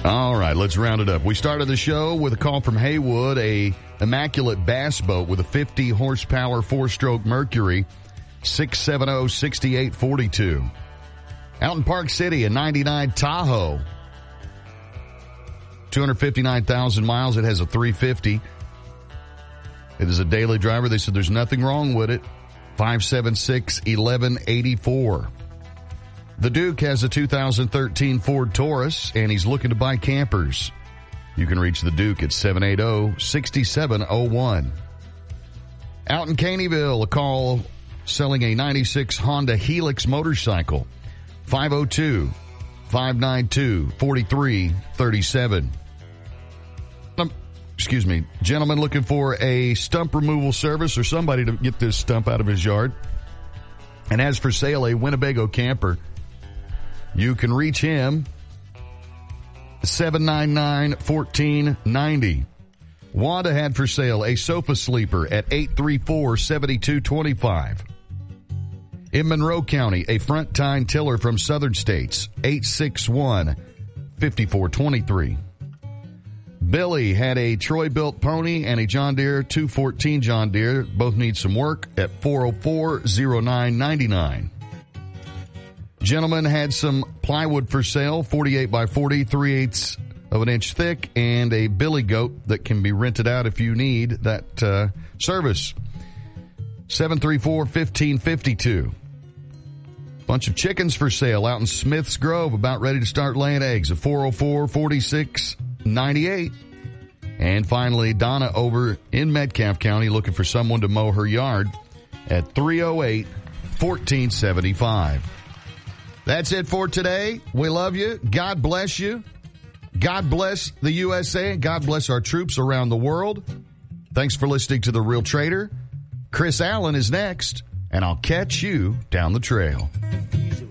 All right, let's round it up. We started the show with a call from Haywood, a immaculate bass boat with a 50 horsepower 4-stroke Mercury, 670-6842. Out in Park City, a 99 Tahoe, 259,000 miles. It has a 350. It is a daily driver. They said there's nothing wrong with it. 576-1184. The Duke has a 2013 Ford Taurus, and he's looking to buy campers. You can reach the Duke at 780-6701. Out in Caneyville, a call selling a 96 Honda Helix motorcycle. 502-592-4337. Excuse me. Gentleman looking for a stump removal service or somebody to get this stump out of his yard. And has for sale a Winnebago camper. You can reach him 799-1490. Wanda had for sale a sofa sleeper at 834-7225. In Monroe County, a front tine tiller from Southern States, 861-5423. Billy had a Troy-built pony and a John Deere 214 John Deere. Both need some work at 404-0999. Gentleman had some plywood for sale, 48 by 40, 3/8 of an inch thick, and a billy goat that can be rented out if you need that service. 734-1552. Bunch of chickens for sale out in Smith's Grove, about ready to start laying eggs at 404-4698. And finally, Donna over in Metcalfe County looking for someone to mow her yard at 308-1475. That's it for today. We love you. God bless you. God bless the USA. God bless our troops around the world. Thanks for listening to The Real Trader. Chris Allen is next, and I'll catch you down the trail.